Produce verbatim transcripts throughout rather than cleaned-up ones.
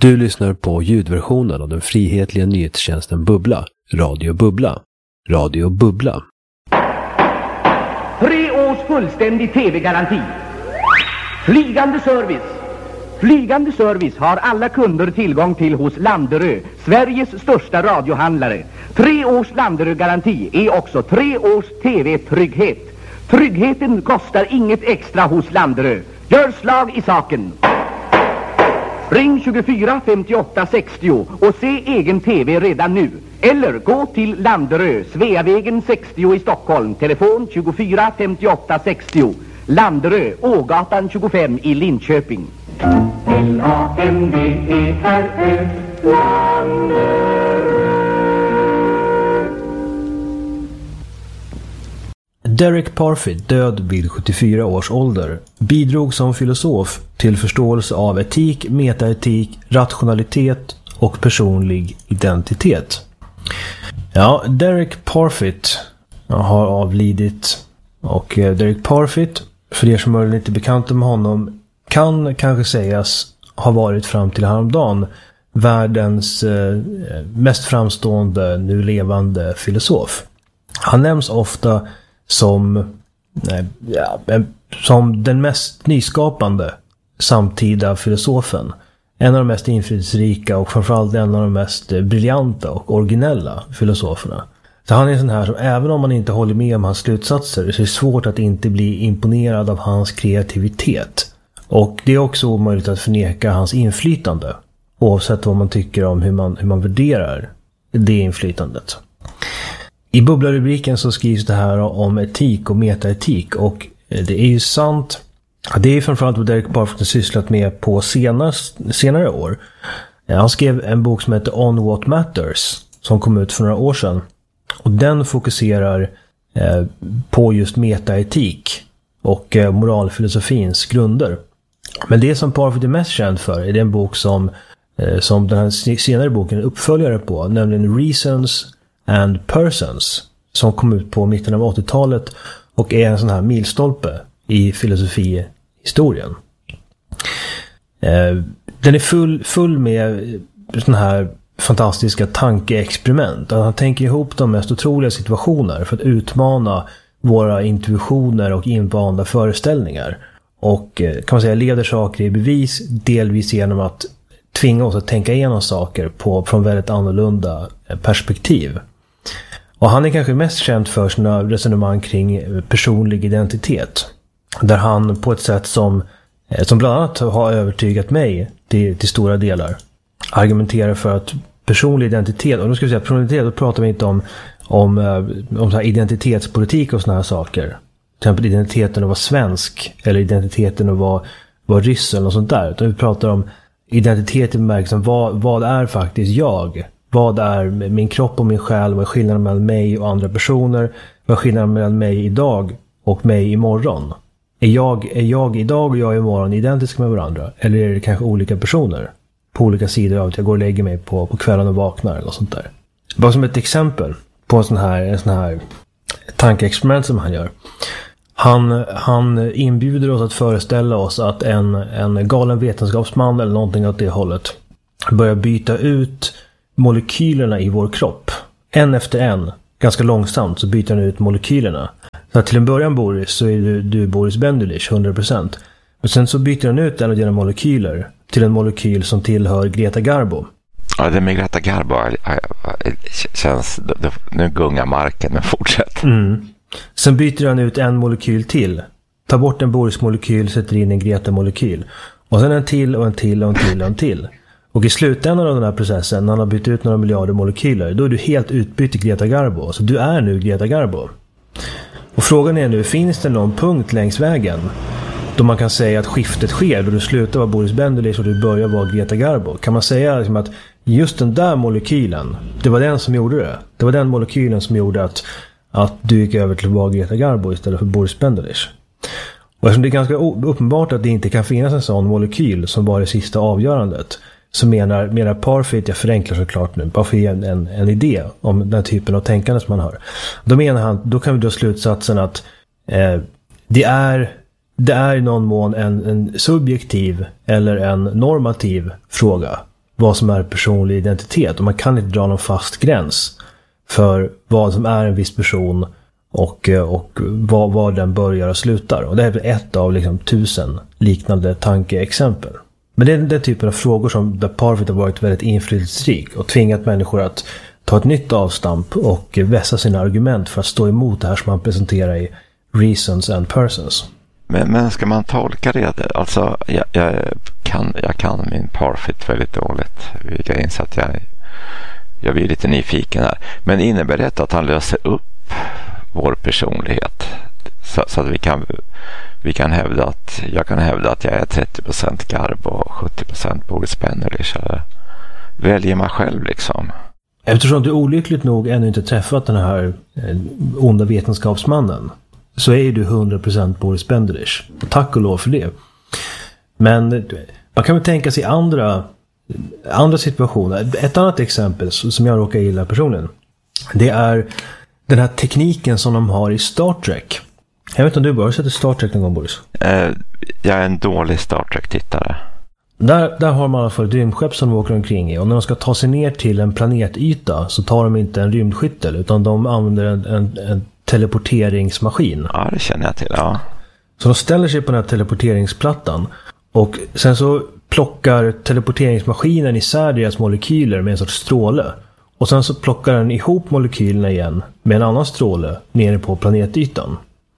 Du lyssnar på ljudversionen av den frihetliga nyhetstjänsten Bubbla, Radio Bubbla. Radio Bubbla. Tre års fullständig tv-garanti. Flygande service. Flygande service har alla kunder tillgång till hos Landerö, Sveriges största radiohandlare. Tre års Landerö-garanti är också tre års tv-trygghet. Tryggheten kostar inget extra hos Landerö. Gör slag i saken. Ring tjugofyra femtioåtta sextio och se egen tv redan nu. Eller gå till Landerö, Sveavägen sextio i Stockholm. Telefon tjugofyra femtioåtta sextio. Landerö, Ågatan tjugofem i Linköping. L A N D E R Ö, Landerö. Derek Parfit, död vid sjuttiofyra års ålder, bidrog som filosof till förståelse av etik, metaetik, rationalitet och personlig identitet. Ja, Derek Parfit har avlidit, och Derek Parfit, för er som är lite bekanta med honom, kan kanske sägas ha varit fram till häromdagen världens eh, mest framstående nu levande filosof. Han nämns ofta som, nej, ja, som den mest nyskapande samtida filosofen. En av de mest inflytelserika och framförallt en av de mest briljanta och originella filosoferna. Så han är en sån här som, även om man inte håller med om hans slutsatser, så är det svårt att inte bli imponerad av hans kreativitet. Och det är också omöjligt att förneka hans inflytande, oavsett vad man tycker om hur man, hur man värderar det inflytandet. I bubblarubriken så skrivs det här om etik och metaetik, och det är ju sant. Det är framförallt vad Derek Parfit har sysslat med på senast, senare år. Han skrev en bok som heter On What Matters, som kom ut för några år sedan. Och den fokuserar eh, på just metaetik och eh, moralfilosofins grunder. Men det som Parfit är mest känd för är den bok som, eh, som den här senare boken är uppföljare på, nämligen Reasons and Persons, som kom ut på mitten av åttiotalet och är en sån här milstolpe i filosofihistorien. Eh, den är full, full med sån här fantastiska tankeexperiment. Han tänker ihop de mest otroliga situationer för att utmana våra intuitioner och invanda föreställningar. Och kan man säga leder saker i bevis, delvis genom att tvinga oss att tänka igenom saker på, från väldigt annorlunda perspektiv. Och han är kanske mest känd för sina resonemang kring personlig identitet. Där han på ett sätt som, som bland annat har övertygat mig till, till stora delar argumenterar för att personlig identitet, och då ska vi säga personlig identitet, då pratar vi inte om, om, om så här identitetspolitik och såna här saker. Till exempel identiteten att vara svensk eller identiteten att vara, vara ryss eller något sånt där. Utan vi pratar om identitet i bemärkelsen, vad, vad är faktiskt jag? Vad är min kropp och min själ? Vad är skillnaden mellan mig och andra personer? Vad är skillnaden mellan mig idag och mig imorgon? Är jag, är jag idag och jag imorgon identiska med varandra? Eller är det kanske olika personer? På olika sidor av att jag går och lägger mig på, på kvällen och vaknar eller sånt där. Bara som ett exempel på en sån här, en sån här tankeexperiment som han gör. Han, han inbjuder oss att föreställa oss att en, en galen vetenskapsman eller någonting åt det hållet börjar byta ut molekylerna i vår kropp. En efter en, ganska långsamt, så byter han ut molekylerna. Så att till en början, Boris, så är du, du Boris Bendulich, hundra procent. Men sen så byter han ut en av dina molekyler till en molekyl som tillhör Greta Garbo. Ja, det med Greta Garbo känns, nu gungar marken, men fortsätt. Mm. Sen byter han ut en molekyl till. Tar bort en Boris-molekyl, sätter in en Greta-molekyl. Och sen en till och en till och en till och en till. Och i slutändan av den här processen, när han har bytt ut några miljarder molekyler, då är du helt utbytt till Greta Garbo. Så du är nu Greta Garbo. Och frågan är nu, finns det någon punkt längs vägen då man kan säga att skiftet sker, då du slutar vara Boris Bendulich och du börjar vara Greta Garbo? Kan man säga liksom att just den där molekylen, det var den som gjorde det? Det var den molekylen som gjorde att, att du gick över till att vara Greta Garbo istället för Boris Bendulich. Och eftersom det är ganska uppenbart att det inte kan finnas en sån molekyl som var det sista avgörandet, så menar, menar Parfit, jag förenklar såklart nu, bara för att ge en, en, en idé om den typen av tänkande som man har. Då menar han, då kan vi dra slutsatsen att eh, det är det är i någon mån en, en subjektiv eller en normativ fråga vad som är personlig identitet. Och man kan inte dra någon fast gräns för vad som är en viss person och, och var, var den börjar och slutar. Och det är ett av liksom tusen liknande tankeexempel. Men det är den typen av frågor som där Parfit har varit väldigt inflytelserik och tvingat människor att ta ett nytt avstamp och vässa sina argument för att stå emot det här som man presenterar i Reasons and Persons. Men, men ska man tolka det? Alltså, jag, jag, kan, jag kan min Parfit väldigt dåligt. Jag inser att jag, jag blir lite nyfiken här. Men innebär det att han löser upp vår personlighet? Så, så att vi kan, vi kan hävda att jag kan hävda att jag är trettio procent Garbo och sjuttio procent Boris Benerlich. Väljer man själv liksom? Eftersom du olyckligt nog ännu inte träffat den här eh, onda vetenskapsmannen, så är du hundra procent Boris Benerlich. Och tack och lov för det. Men man kan väl tänka sig andra, andra situationer. Ett annat exempel som jag råkar gilla personligen, det är den här tekniken som de har i Star Trek. Jag vet inte om du bara sett Star Trek någon gång, Boris? Eh, jag är en dålig Star Trek-tittare. Där, där har man i alla fall ett rymdskepp som de åker omkring i. Och när de ska ta sig ner till en planetyta så tar de inte en rymdskyttel, utan de använder en, en, en teleporteringsmaskin. Ja, det känner jag till, ja. Så de ställer sig på den här teleporteringsplattan och sen så plockar teleporteringsmaskinen isär deras molekyler med en sorts stråle. Och sen så plockar den ihop molekylerna igen med en annan stråle nere på planetytan.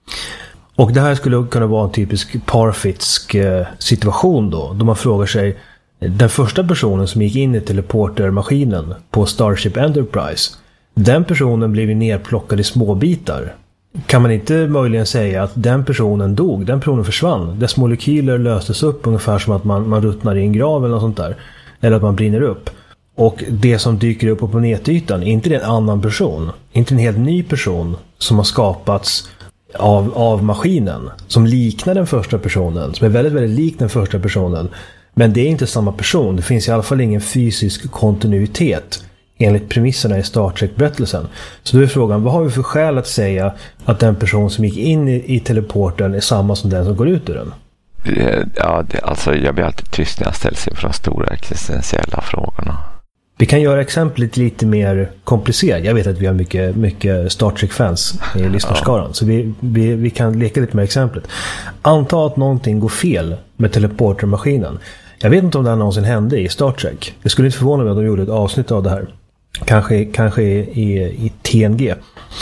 Och det här skulle kunna vara en typisk Parfitsk situation då. Då man frågar sig, den första personen som gick in i teleportermaskinen på Starship Enterprise, den personen blev ju nerplockad i små bitar. Kan man inte möjligen säga att den personen dog, den personen försvann, dess molekyler löstes upp ungefär som att man, man ruttnar i en grav eller något sånt där, eller att man brinner upp. Och det som dyker upp på planetytan, inte det en annan person, inte en helt ny person som har skapats av, av maskinen, som liknar den första personen, som är väldigt, väldigt lik den första personen, men det är inte samma person. Det finns i alla fall ingen fysisk kontinuitet enligt premisserna i Star Trek-berättelsen. Så då är frågan, vad har vi för skäl att säga att den person som gick in i, i teleporten är samma som den som går ut ur den? Ja, det, alltså jag blir alltid tyst när jag ställs inför de stora existentiella frågorna. Vi kan göra exemplet lite mer komplicerat. Jag vet att vi har mycket, mycket Star Trek-fans i lyssnarskaran. Ja. Så vi, vi, vi kan leka lite med exemplet. Anta att någonting går fel med teleportermaskinen. Jag vet inte om det här någonsin hände i Star Trek. Det skulle inte förvåna mig om de gjorde ett avsnitt av det här. Kanske, kanske i, i, i T N G.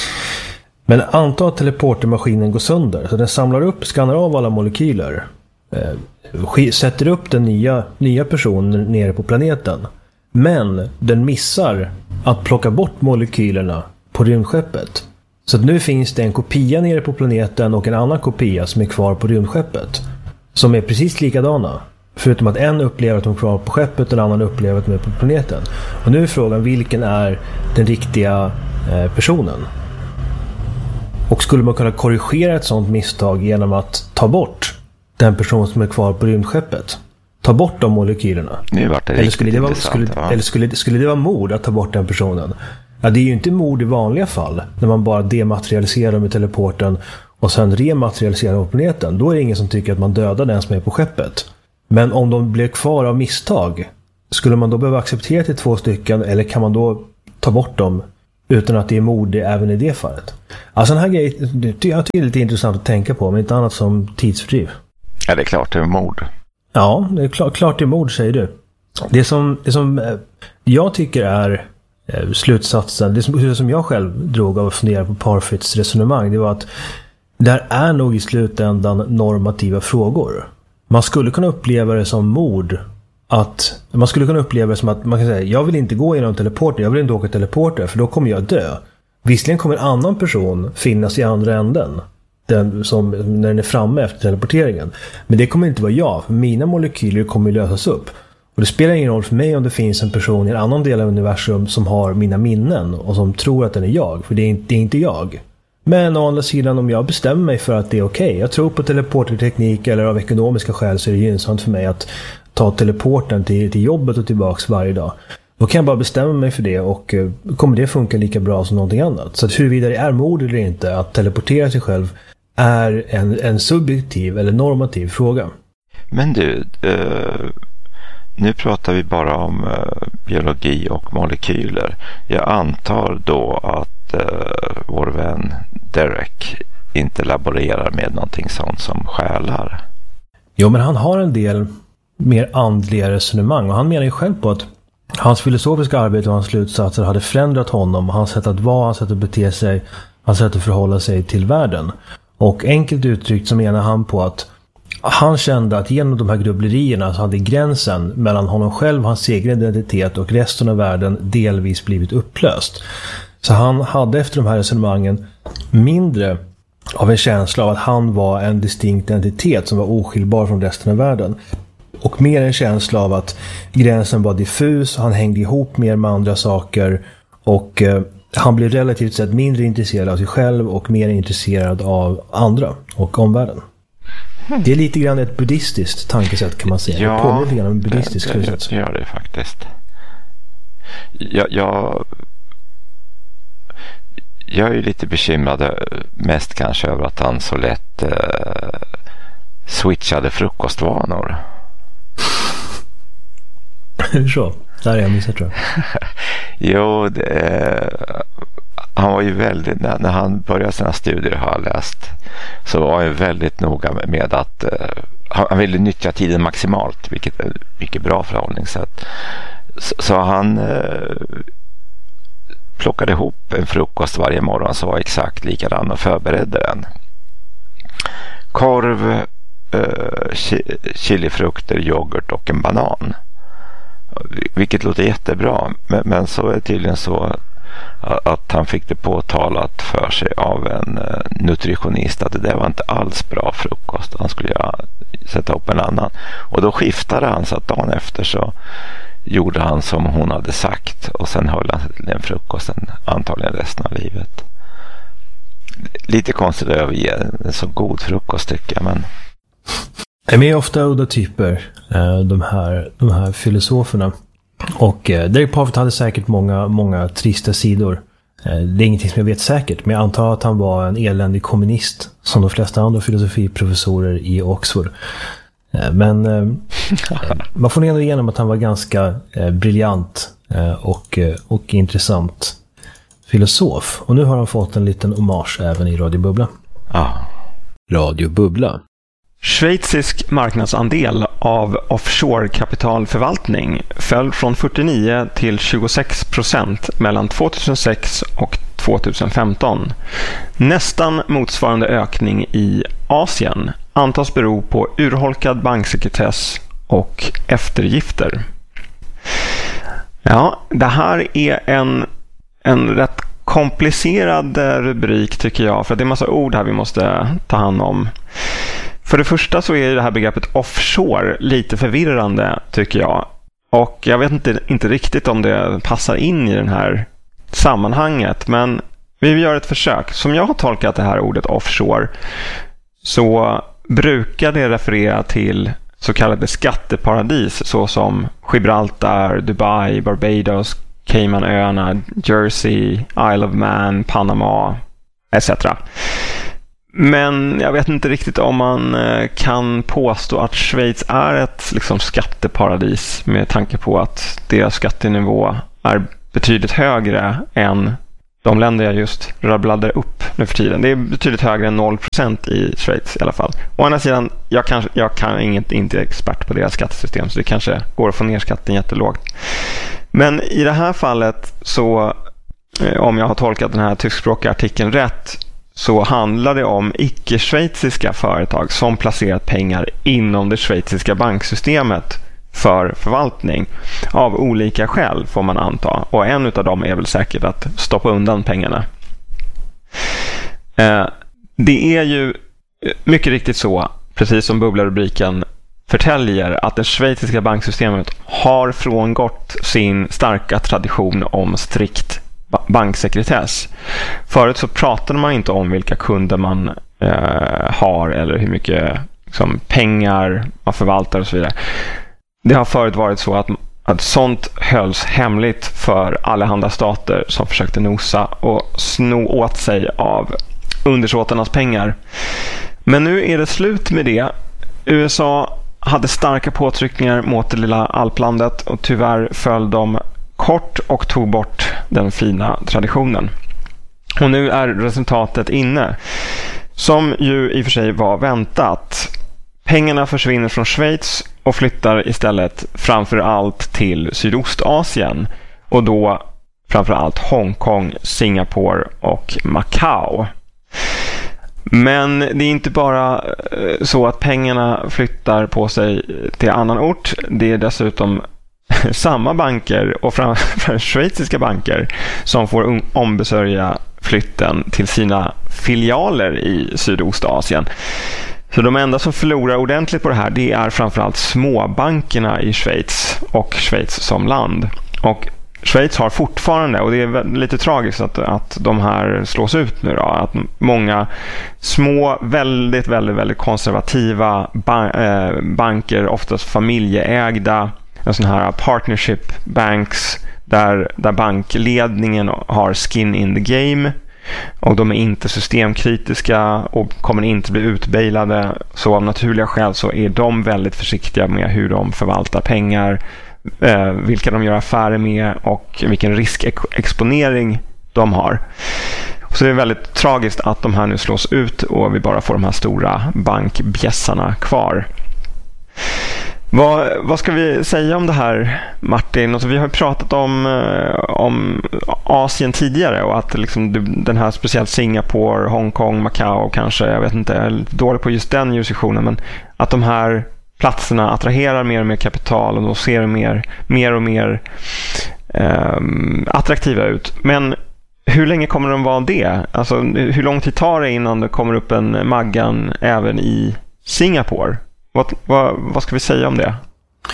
Men anta att teleportermaskinen går sönder. Så den samlar upp, skannar av alla molekyler. Eh, sätter upp den nya, nya personen nere på planeten. Men den missar att plocka bort molekylerna på rymdskeppet. Så att nu finns det en kopia nere på planeten och en annan kopia som är kvar på rymdskeppet. Som är precis likadana. Förutom att en upplever att de är kvar på skeppet och en annan upplever att de är på planeten. Och nu är frågan, vilken är den riktiga eh, personen? Och skulle man kunna korrigera ett sådant misstag genom att ta bort den person som är kvar på rymdskeppet? Ta bort de molekylerna. Nu vart det eller skulle det vara, skulle, ja. eller skulle, skulle det vara mord att ta bort den personen? Ja, det är ju inte mord i vanliga fall. När man bara dematerialiserar med teleporten och sen rematerialiserar på planeten. Då är det ingen som tycker att man dödar den som är på skeppet. Men om de blir kvar av misstag, skulle man då behöva acceptera till två stycken, eller kan man då ta bort dem utan att det är mord även i det fallet? Alltså den här grejen, jag tycker det är lite intressant att tänka på, men inte annat som tidsfördriv. Ja, det är klart det är mord. Ja, det är klart, klart det är mord, säger du. Det som, det som jag tycker är eh, slutsatsen, det som, det som jag själv drog av att fundera på Parfits resonemang, det var att det här är nog i slutändan normativa frågor. Man skulle kunna uppleva det som mord, att man skulle kunna uppleva det som att man kan säga, jag vill inte gå genom teleporter, jag vill inte åka teleporter, för då kommer jag dö. Visserligen kommer en annan person finnas i andra änden, den som, när den är framme efter teleporteringen. Men det kommer inte vara jag, för mina molekyler kommer lösas upp. Och det spelar ingen roll för mig om det finns en person i en annan del av universum som har mina minnen och som tror att den är jag, för det är inte, det är inte jag. Men å andra sidan, om jag bestämmer mig för att det är okej, okay, jag tror på teleporterteknik eller av ekonomiska skäl så är det gynnsamt för mig att ta teleporten till, till jobbet och tillbaks varje dag. Då kan jag bara bestämma mig för det och uh, kommer det funka lika bra som någonting annat. Så att huruvida det är mord eller inte att teleportera sig själv är en, en subjektiv eller normativ fråga. Men du, uh, nu pratar vi bara om uh, biologi och molekyler. Jag antar då att uh, vår vän Derek inte laborerar med någonting sånt som själar. Jo, men han har en del mer andliga resonemang, och han menar ju själv på att hans filosofiska arbete och hans slutsatser hade förändrat honom, hans sätt att vara, hans sätt att bete sig, hans sätt att förhålla sig till världen. Och enkelt uttryckt så menar han på att han kände att genom de här grubblerierna så hade gränsen mellan honom själv, hans egen identitet och resten av världen delvis blivit upplöst. Så han hade efter de här resonemangen mindre av en känsla av att han var en distinkt entitet som var oskiljbar från resten av världen. Och mer en känsla av att gränsen var diffus, han hängde ihop mer med andra saker, och eh, han blev relativt sett mindre intresserad av sig själv och mer intresserad av andra och omvärlden. Det är lite grann ett buddhistiskt tankesätt, kan man säga. Ja, det påminner lite grann om buddhistiskt det, det, det gör det faktiskt. Jag, jag, jag är ju lite bekymrad mest kanske över att han så lätt eh, switchade frukostvanor. Hur så? Där är jag missat, tror jag. Jo, det, han var ju väldigt, när, när han började sina studier, har jag läst, så var han ju väldigt noga med, med att uh, han ville nyttja tiden maximalt, vilket är mycket bra förhållningssätt. Så, så han uh, plockade ihop en frukost varje morgon som var exakt likadan och förberedde den. Korv, uh, chilifrukter, yoghurt och en banan. Vilket låter jättebra, men, men så är det tydligen så att han fick det påtalat för sig av en uh, nutritionist att det där var inte alls bra frukost. Han skulle ja, sätta upp en annan. Och då skiftade han, så att dagen efter så gjorde han som hon hade sagt, och sen höll han till den frukosten antagligen resten av livet. Lite konstigt att överge en så god frukost, tycker jag, men... De är ofta udda typer, de här, de här filosoferna. Och Derek Parfit hade säkert många, många trista sidor. Det är ingenting som jag vet säkert, men jag antar att han var en eländig kommunist, som de flesta andra filosofiprofessorer i Oxford. Men man får ändå igenom att han var ganska briljant och, och intressant filosof. Och nu har han fått en liten hommage även i Radio Bubbla. Ah. Radio Bubbla. Schweizisk marknadsandel av offshore-kapitalförvaltning föll från fyrtionio till tjugosex procent mellan tvåtusensex och tjugohundrafemton. Nästan motsvarande ökning i Asien antas bero på urholkad banksekretess och eftergifter. Ja, det här är en, en rätt komplicerad rubrik, tycker jag, för det är en massa ord här vi måste ta hand om. För det första så är det här begreppet offshore lite förvirrande, tycker jag. Och jag vet inte, inte riktigt om det passar in i det här sammanhanget. Men vi gör ett försök. Som jag har tolkat det här ordet offshore, så brukar det referera till så kallade skatteparadis, såsom Gibraltar, Dubai, Barbados, Caymanöarna, Jersey, Isle of Man, Panama et cetera. Men jag vet inte riktigt om man kan påstå att Schweiz är ett liksom skatteparadis, med tanke på att deras skattenivå är betydligt högre än de länder jag just rabblade upp nu för tiden. Det är betydligt högre än noll procent i Schweiz i alla fall. Å andra sidan, jag kan, jag kan inget, inte expert på deras skattesystem, så det kanske går att få ner skatten jättelågt. Men i det här fallet så, om jag har tolkat den här tyskspråkiga artikeln rätt, så handlar det om icke-schweiziska företag som placerat pengar inom det schweiziska banksystemet för förvaltning av olika skäl, får man anta. Och en av dem är väl säkert att stoppa undan pengarna. Eh, det är ju mycket riktigt så, precis som bubblarubriken förtäljer, att det schweiziska banksystemet har frångått sin starka tradition om strikt banksekretess. Förut så pratade man inte om vilka kunder man eh, har eller hur mycket liksom, pengar man förvaltar och så vidare. Det har förut varit så att, att sånt hölls hemligt för allehanda stater som försökte nosa och sno åt sig av undersåtarnas pengar. Men nu är det slut med det. U S A hade starka påtryckningar mot det lilla alplandet och tyvärr föll de kort och tog bort den fina traditionen. Och nu är resultatet inne, som ju i och för sig var väntat. Pengarna försvinner från Schweiz och flyttar istället framför allt till Sydostasien, och då framför allt Hongkong, Singapore och Macau. Men det är inte bara så att pengarna flyttar på sig till annan ort. Det är dessutom samma banker och framför schweiziska banker som får ombesörja flytten till sina filialer i Sydostasien. Så de enda som förlorar ordentligt på det här, det är framförallt småbankerna i Schweiz och Schweiz som land. Och Schweiz har fortfarande, och det är lite tragiskt att, att de här slås ut nu då, att många små, väldigt, väldigt, väldigt konservativa ban- eh, banker, oftast familjeägda, sån här partnership banks, där, där bankledningen har skin in the game, och de är inte systemkritiska och kommer inte bli utbailade. Så av naturliga skäl så är de väldigt försiktiga med hur de förvaltar pengar, eh, vilka de gör affärer med och vilken riskexponering de har. Så det är väldigt tragiskt att de här nu slås ut och vi bara får de här stora bankbjässarna kvar. Vad, vad ska vi säga om det här, Martin? Alltså, vi har pratat om, om Asien tidigare, och att liksom den här speciellt Singapore, Hongkong, Macau kanske, jag vet inte, jag är lite dålig på just den jurisdiktionen, men att de här platserna attraherar mer och mer kapital och då ser mer, mer och mer eh, attraktiva ut. Men hur länge kommer de vara det? Alltså, hur lång tid tar det innan det kommer upp en Maggan även i Singapore? Vad, vad, vad ska vi säga om det?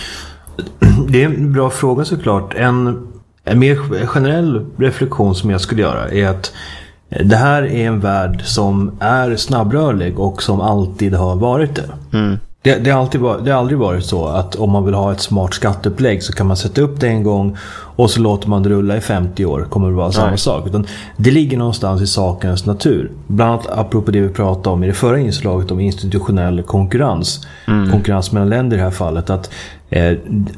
Det är en bra fråga såklart. En, en mer generell reflektion som jag skulle göra är att det här är en värld som är snabbrörlig och som alltid har varit det. Mm. Det, det, har alltid varit, det har aldrig varit så att om man vill ha ett smart skatteupplägg så kan man sätta upp det en gång och så låter man det rulla i femtio år, kommer det vara samma Nej. sak. Utan det ligger någonstans i sakens natur. Bland annat apropå det vi pratade om i det förra inslaget om institutionell konkurrens. Mm. Konkurrens mellan länder i det här fallet. Att eh,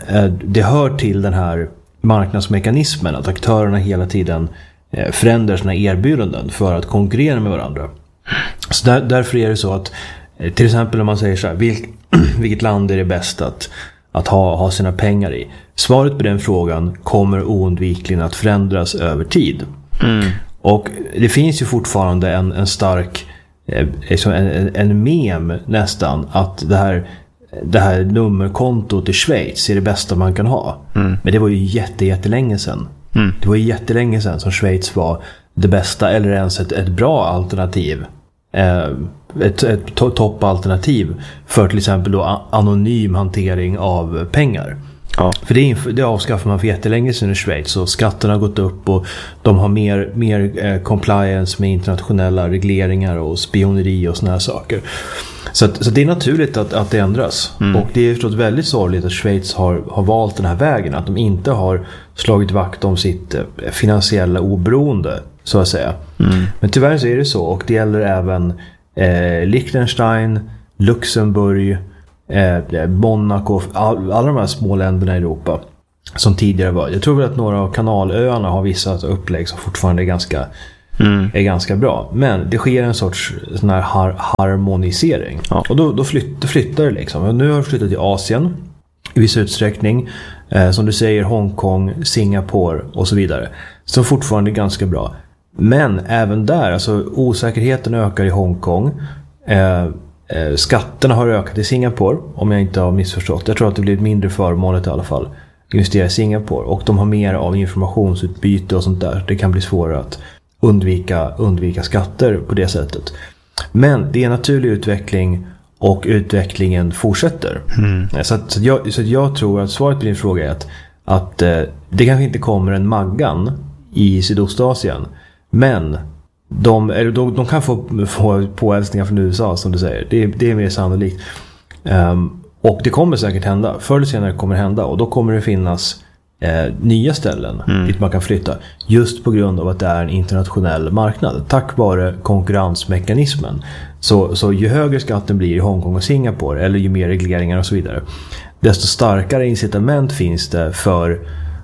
det hör till den här marknadsmekanismen att aktörerna hela tiden eh, förändrar sina erbjudanden för att konkurrera med varandra. Så där, därför är det så att till exempel om man säger så här, vilk, vilket land är det bäst att, att ha, ha sina pengar i? Svaret på den frågan kommer oundvikligen att förändras över tid. Mm. Och det finns ju fortfarande en, en stark eh, en, en mem nästan att det här, det här nummerkontot i Schweiz är det bästa man kan ha. Mm. Men det var ju jätte, jättelänge sedan. Mm. Det var ju jättelänge sedan som Schweiz var det bästa eller ens ett, ett bra alternativ. Eh, ett, ett to- toppalternativ för till exempel då anonym hantering av pengar. Ja. För det, det avskaffar man för jättelänge sedan i Schweiz, och skatterna har gått upp och de har mer, mer eh, compliance med internationella regleringar och spioneri och såna här saker. Så, att, så det är naturligt att, att det ändras. Mm. Och det är förstås väldigt sorgligt att Schweiz har, har valt den här vägen, att de inte har slagit vakt om sitt eh, finansiella oberoende, så att säga. Mm. Men tyvärr så är det så, och det gäller även eh, Liechtenstein, Luxemburg, eh, Monaco, all, alla de här små länderna i Europa som tidigare var. Jag tror väl att några av kanalöarna har vissa upplägg som fortfarande är ganska, mm. är ganska bra. Men det sker en sorts sån här har, harmonisering. Ja. Och då, då, flytt, då flyttar det liksom. Och nu har vi flyttat till Asien i viss utsträckning. Eh, som du säger, Hongkong, Singapore och så vidare. Som fortfarande är ganska bra. Men även där, alltså osäkerheten ökar i Hongkong. Eh, eh, skatterna har ökat i Singapore, om jag inte har missförstått. Jag tror att det blir ett mindre förmånligt i alla fall. Investera i Singapore. Och de har mer av informationsutbyte och sånt där. Det kan bli svårare att undvika, undvika skatter på det sättet. Men det är en naturlig utveckling, och utvecklingen fortsätter. Mm. Så, att, så, att jag, så att jag tror att svaret på din fråga är att, att eh, det kanske inte kommer en Maggan i Sydostasien. Men de, eller de, de kan få, få påhälsningar från U S A, som du säger. Det, det är mer sannolikt. Um, och det kommer säkert hända. Förr eller senare kommer det hända. Och då kommer det finnas eh, nya ställen mm. dit man kan flytta. Just på grund av att det är en internationell marknad. Tack vare konkurrensmekanismen. Så, så ju högre skatten blir i Hongkong och Singapore, eller ju mer regleringar och så vidare, desto starkare incitament finns det för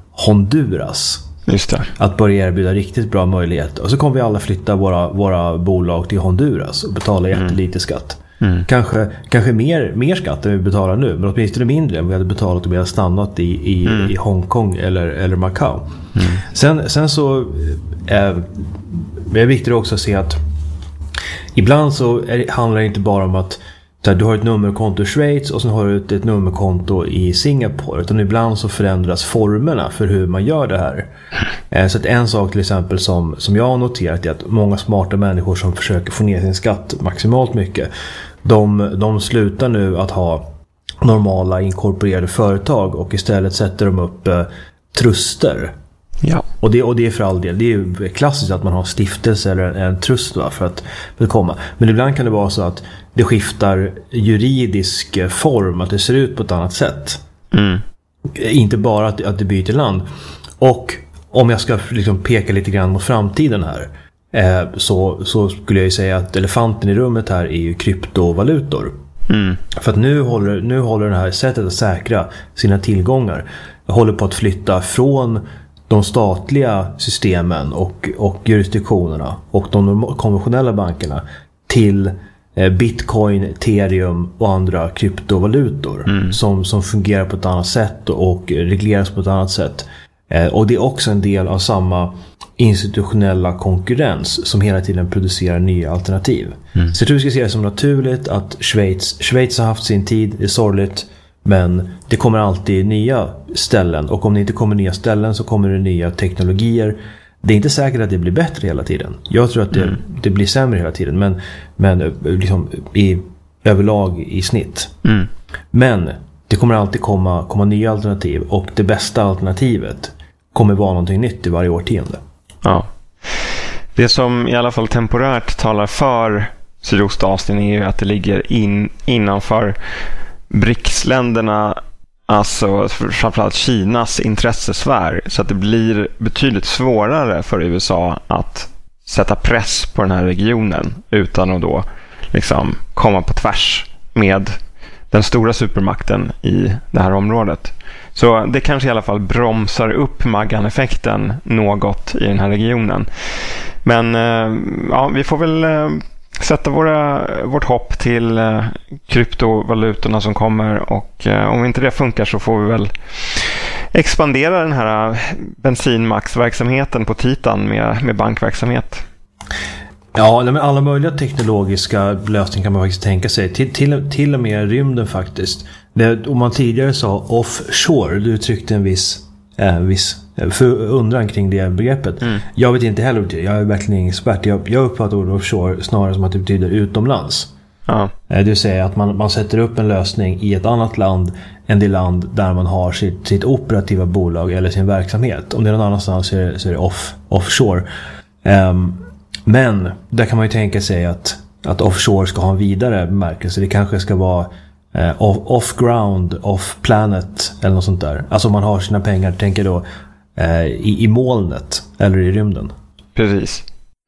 Honduras Just det. att börja erbjuda riktigt bra möjligheter. Och så kommer vi alla flytta våra, våra bolag till Honduras och betala jättelite mm. skatt. Mm. Kanske, kanske mer, mer skatt än vi betalar nu, men åtminstone mindre än vi hade betalat om vi hade stannat i, i, mm. i Hongkong eller, eller Macau. Mm. Sen, sen så är det viktigt också att se att ibland så är, handlar det inte bara om att så här, du har ett nummerkonto i Schweiz och sen har du ett, ett nummerkonto i Singapore, utan ibland så förändras formerna för hur man gör det här. Eh, så att en sak till exempel som, som jag har noterat är att många smarta människor som försöker få ner sin skatt maximalt mycket, de, de slutar nu att ha normala inkorporerade företag och istället sätter de upp eh, truster. Ja. Och det, och det är för all del, det är ju klassiskt att man har stiftelse eller en, en trust va, för att för att komma. Men ibland kan det vara så att det skiftar juridisk form, att det ser ut på ett annat sätt. Mm. Inte bara att, att det byter land. Och om jag ska liksom peka lite grann mot framtiden här, eh, så, så skulle jag ju säga att elefanten i rummet här är ju kryptovalutor. Mm. För att nu håller, nu håller det här sättet att säkra sina tillgångar håller på att flytta från de statliga systemen och, och jurisdiktionerna och de konventionella bankerna till eh, Bitcoin, Ethereum och andra kryptovalutor mm. som, som fungerar på ett annat sätt och regleras på ett annat sätt. Eh, och det är också en del av samma institutionella konkurrens som hela tiden producerar nya alternativ. Mm. Så jag tror vi ska se det som naturligt att Schweiz, Schweiz har haft sin tid, det är sorgligt. Men det kommer alltid nya ställen. Och om det inte kommer nya ställen så kommer det nya teknologier. Det är inte säkert att det blir bättre hela tiden. Jag tror att det, mm. det blir sämre hela tiden. Men, men liksom i, överlag i snitt. Mm. Men det kommer alltid komma, komma nya alternativ. Och det bästa alternativet kommer vara någonting nytt i varje årtionde. Ja. Det som i alla fall temporärt talar för Sydostasien är ju att det ligger in, innanför B R I C S-länderna, alltså framförallt Kinas intressesfär, så att det blir betydligt svårare för U S A att sätta press på den här regionen utan att då liksom komma på tvärs med den stora supermakten i det här området. Så det kanske i alla fall bromsar upp Maggan-effekten något i den här regionen. Men ja, vi får väl sätta våra, vårt hopp till eh, kryptovalutorna som kommer, och eh, om inte det funkar så får vi väl expandera den här bensinmaxverksamheten på Titan med, med bankverksamhet. Ja, men alla möjliga teknologiska lösningar kan man faktiskt tänka sig. Till, till, till och med rymden faktiskt. Det, om man tidigare sa offshore, du uttryckte en viss, eh, viss för undran kring det begreppet. Mm. Jag vet inte heller, jag är verkligen ingen expert. Jag, jag uppfattar ordet offshore snarare som att det betyder utomlands. Ja. Det vill säga att man, man sätter upp en lösning i ett annat land än det land där man har sitt, sitt operativa bolag eller sin verksamhet. Om det är någon annanstans så är det, så är det off, offshore. Um, men där kan man ju tänka sig att, att offshore ska ha en vidare bemärkelse. Det kanske ska vara uh, off, off-ground, off-planet eller något sånt där. Alltså om man har sina pengar, tänker då I, i molnet eller i rymden. Precis.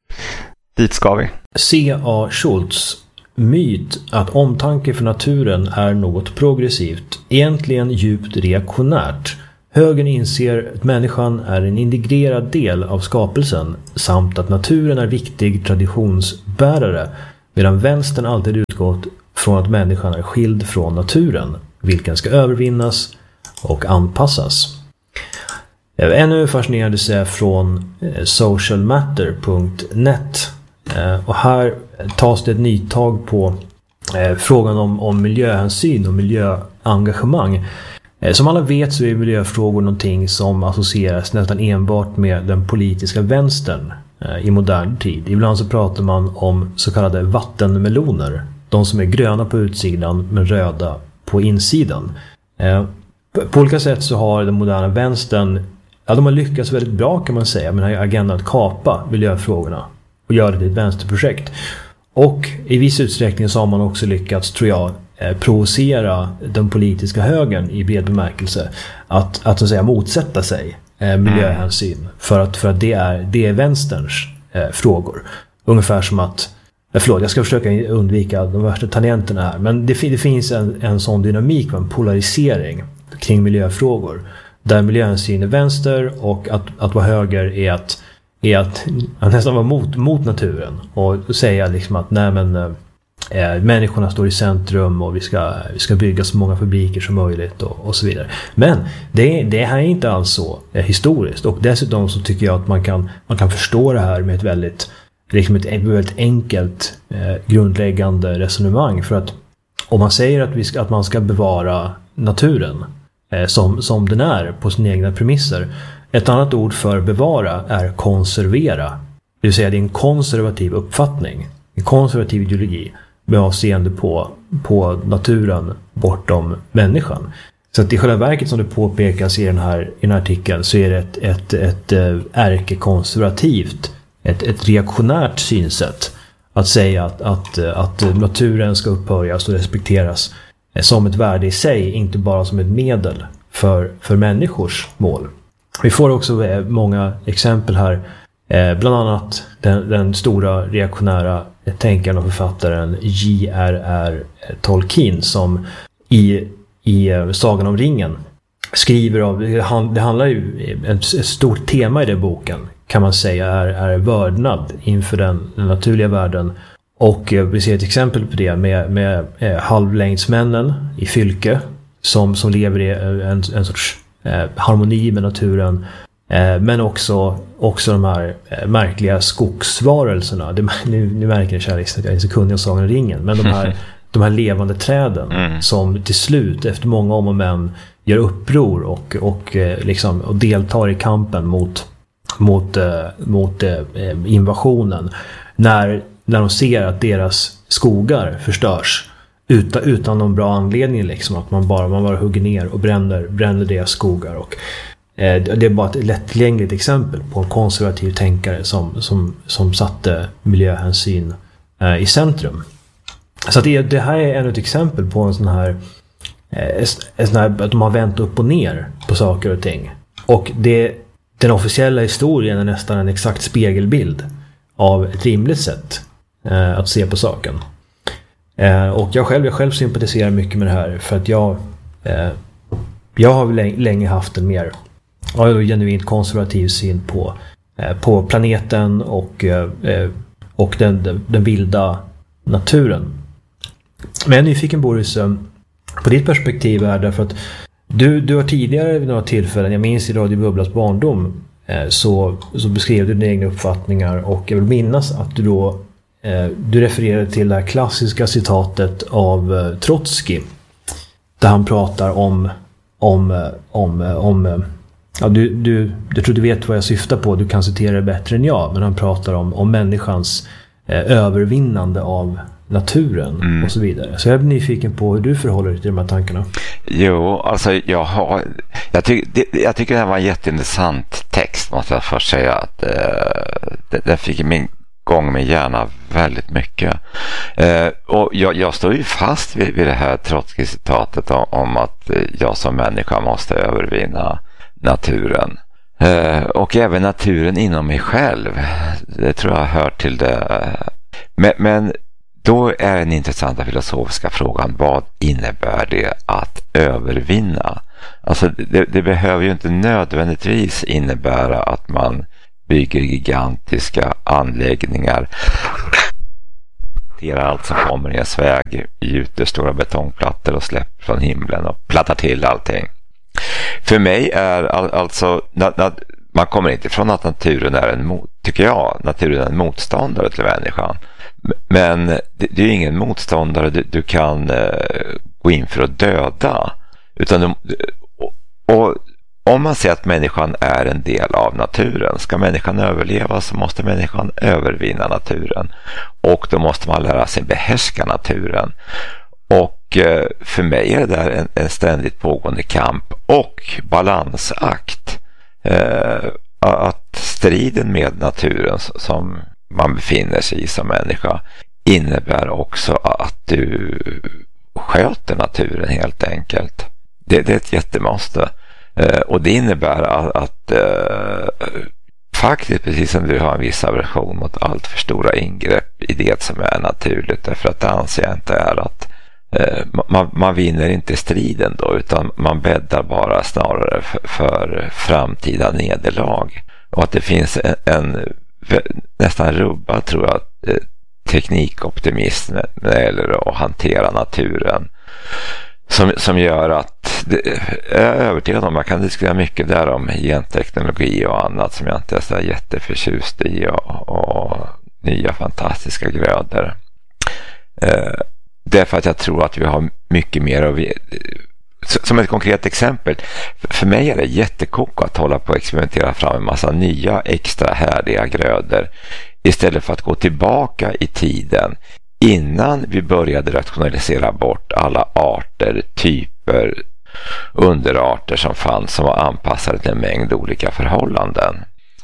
Dit ska vi. C A Schultz. Myt att omtanke för naturen är något progressivt, egentligen djupt reaktionärt. Högern inser att människan är en integrerad del av skapelsen samt att naturen är viktig traditionsbärare, medan vänstern alltid utgått från att människan är skild från naturen, vilken ska övervinnas och anpassas. Ännu fascinerande sig från socialmatter punkt net, och här tas det ett nytag på frågan om, om miljöhänsyn och miljöengagemang. Som alla vet så är miljöfrågor någonting som associeras nästan enbart med den politiska vänstern i modern tid. Ibland så pratar man om så kallade vattenmeloner, de som är gröna på utsidan men röda på insidan. På olika sätt så har den moderna vänstern, ja, de har lyckats väldigt bra kan man säga med den här agendan att kapa miljöfrågorna och göra det till ett vänsterprojekt. Och i viss utsträckning så har man också lyckats, tror jag, eh, provocera den politiska högern i bred bemärkelse att, att så att säga motsätta sig eh, miljöhänsyn för att, för att det är, det är vänsterns eh, frågor. Ungefär som att, eh, förlåt, jag ska försöka undvika de värsta tangenterna här, men det, det finns en, en sån dynamik och en polarisering kring miljöfrågor där miljöhänsyn är vänster och att, att vara höger är att är att, att nästan vara mot, mot naturen och säga liksom att nej men eh, människorna står i centrum och vi ska, vi ska bygga så många fabriker som möjligt och, och så vidare. Men det, det här är inte alls så eh, historiskt, och dessutom så tycker jag att man kan, man kan förstå det här med ett väldigt, liksom ett, ett väldigt enkelt eh, grundläggande resonemang, för att om man säger att, vi ska, att man ska bevara naturen eh, som, som den är på sina egna premisser. Ett annat ord för bevara är konservera. Det vill säga det är en konservativ uppfattning. En konservativ ideologi med avseende på, på naturen bortom människan. Så att i själva verket, som det påpekas i den här, i den här artikeln, så är det ett, ett, ett, ett ärkekonservativt, ett, ett reaktionärt synsätt att säga att, att, att naturen ska upphöjas och respekteras som ett värde i sig, inte bara som ett medel för, för människors mål. Vi får också många exempel här, eh, bland annat den, den stora reaktionära tänkaren och författaren J R R Tolkien, som i, i Sagan om ringen skriver av, det handlar ju, ett stort tema i den boken kan man säga är, är vördnad inför den, den naturliga världen. Och eh, vi ser ett exempel på det med, med eh, halvlängdsmännen i Fylke som, som lever i en, en sorts Eh, harmoni med naturen, eh, men också, också de här eh, märkliga skogsvarelserna. Det, nu, nu märker ni, kära lyssnare, att jag är så kunnig om Sagan om ringen, men de här, de här levande träden mm. som till slut efter många om och men gör uppror och, och, eh, liksom, och deltar i kampen mot, mot, eh, mot eh, invasionen när, när de ser att deras skogar förstörs Utan, utan någon bra anledning, liksom, att man bara, man bara hugger ner och bränner, bränner deras skogar. Och, eh, det är bara ett lättillgängligt exempel på en konservativ tänkare som, som, som satte miljöhänsyn eh, i centrum. Så det, det här är ännu ett exempel på en sån här, eh, en sån här att de har vänt upp och ner på saker och ting. Och det, den officiella historien är nästan en exakt spegelbild av ett rimligt sätt eh, att se på saken. Eh, och jag själv, jag själv sympatiserar mycket med det här, för att jag eh, jag har länge, länge haft en mer jag har genuint konservativ syn på, eh, på planeten och, eh, och den, den, den vilda naturen. Men jag är nyfiken, Boris, på ditt perspektiv är därför att du, du har tidigare vid några tillfällen, jag minns i Radio Bubblas barndom, eh, så, så beskrev du dina egna uppfattningar, och jag vill minnas att du då du refererade till det här klassiska citatet av Trotsky där han pratar om om, om, om ja, du, du, jag tror du vet vad jag syftar på, du kan citera det bättre än jag, men han pratar om, om människans eh, övervinnande av naturen mm. och så vidare. Så jag är nyfiken på hur du förhåller dig till de här tankarna. Jo, alltså jag har jag, tyck, det, jag tycker det här var en jätteintressant text, måste jag först säga, att eh, det, det fick min gång med hjärna väldigt mycket. Eh, och jag, jag står ju fast vid, vid det här Trotsky-citatet om, om att jag som människa måste övervinna naturen. Eh, och även naturen inom mig själv. Det tror jag hör till det. Men, men då är den intressanta filosofiska frågan, vad innebär det att övervinna? Alltså det, det behöver ju inte nödvändigtvis innebära att man bygger gigantiska anläggningar, hanterar allt som kommer i ens väg, gjuter stora betongplattor och släpper från himlen och plattar till allting. För mig är all, alltså na, na, man kommer inte ifrån att naturen är en mot, tycker jag, naturen är en motståndare till människan. Men det, det är ingen motståndare du, du kan uh, gå in för att döda, utan du, och, och om man säger att människan är en del av naturen, ska människan överleva så måste människan övervinna naturen. Och då måste man lära sig behärska naturen. Och eh, för mig är det där en, en ständigt pågående kamp och balansakt. Eh, att striden med naturen som man befinner sig i som människa innebär också att du sköter naturen helt enkelt. Det, det är ett jättemåste. Eh, och det innebär att, att eh, faktiskt precis som du har en viss aversion mot allt för stora ingrepp i det som är naturligt, därför att det anser jag inte är att eh, man, man vinner inte striden då, utan man bäddar bara snarare för, för framtida nederlag. Och att det finns en, en nästan rubbad, tror jag, eh, teknikoptimism när det gäller att hantera naturen som, som gör att det, jag är övertygad om, man kan diskutera mycket där om genteknologi och annat som jag inte är så jätteförtjust i, och, och nya fantastiska grödor. Eh, därför att jag tror att vi har mycket mer av, som ett konkret exempel, för mig är det jättekoko att hålla på att experimentera fram en massa nya extra härliga grödor istället för att gå tillbaka i tiden innan vi började rationalisera bort alla arter, typer, underarter som fanns som var anpassade till en mängd olika förhållanden.